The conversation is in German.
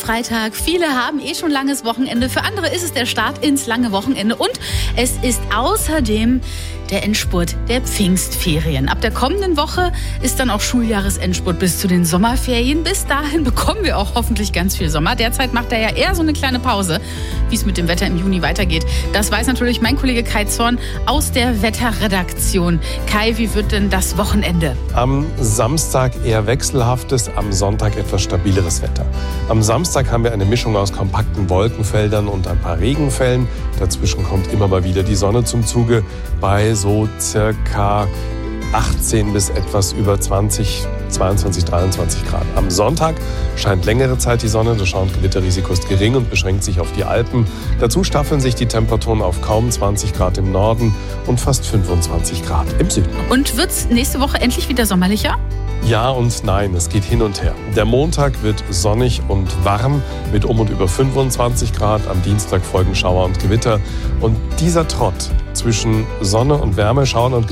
Freitag. Viele haben schon langes Wochenende. Für andere ist es der Start ins lange Wochenende. Und es ist außerdem der Endspurt der Pfingstferien. Ab der kommenden Woche ist dann auch Schuljahresendspurt bis zu den Sommerferien. Bis dahin bekommen wir auch hoffentlich ganz viel Sommer. Derzeit macht er ja eher so eine kleine Pause. Wie es mit dem Wetter im Juni weitergeht, das weiß natürlich mein Kollege Kai Zorn aus der Wetterredaktion. Kai, wie wird denn das Wochenende? Am Samstag eher wechselhaftes, am Sonntag etwas stabileres Wetter. Am Samstag haben wir eine Mischung aus kompakten Wolkenfeldern und ein paar Regenfällen. Dazwischen kommt immer mal wieder die Sonne zum Zuge bei so circa 18 bis etwas über 20, 22, 23 Grad. Am Sonntag scheint längere Zeit die Sonne, das Schauer- und Gewitterrisiko ist gering und beschränkt sich auf die Alpen. Dazu staffeln sich die Temperaturen auf kaum 20 Grad im Norden und fast 25 Grad im Süden. Und wird's nächste Woche endlich wieder sommerlicher? Ja und nein, es geht hin und her. Der Montag wird sonnig und warm mit um und über 25 Grad. Am Dienstag folgen Schauer und Gewitter. Und dieser Trott zwischen Sonne und Wärme, Schauern und